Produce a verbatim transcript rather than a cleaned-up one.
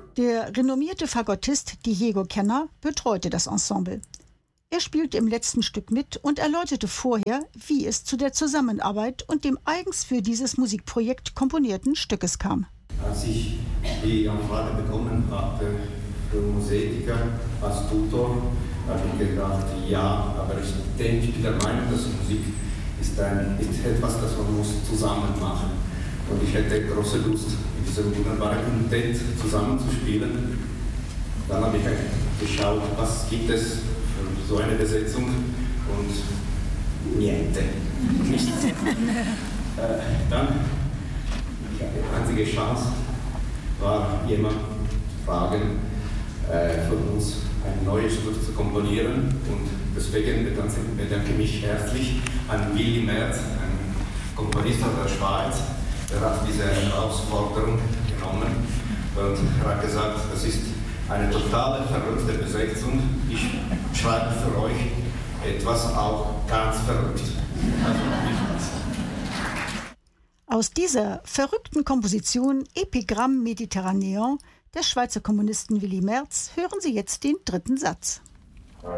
Der renommierte Fagottist Diego Kenner betreute das Ensemble. Er spielte im letzten Stück mit und erläuterte vorher, wie es zu der Zusammenarbeit und dem eigens für dieses Musikprojekt komponierten Stückes kam. Als ich die Anfrage bekommen hatte für Musiker als Tutor, habe ich gedacht, ja, aber ich denke, ich bin der Meinung, dass Musik ist, ein, ist etwas, das man muss zusammen machen. Und ich hätte große Lust, mit diesem wunderbaren Quintett zusammenzuspielen. Dann habe ich geschaut, was gibt es für so eine Besetzung und niente. Nichts. äh, dann, die einzige Chance war, jemanden zu fragen, äh, von uns ein neues Stück zu komponieren. Und deswegen bedanke ich mich herzlich an Willy Merz, ein Komponist aus der Schweiz. Er hat diese Herausforderung genommen und er hat gesagt, das ist eine totale verrückte Besetzung. Ich schreibe für euch etwas auch ganz verrückt. Also, aus dieser verrückten Komposition Epigramme Méditerranéen des Schweizer Komponisten Willy Merz hören Sie jetzt den dritten Satz.